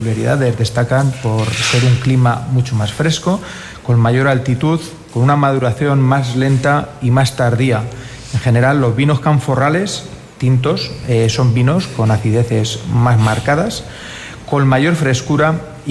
Destacan por ser un clima mucho más fresco, con mayor altitud, con una maduración más lenta y más tardía. En general, los vinos canforrales tintos son vinos con acideces más marcadas, con mayor frescura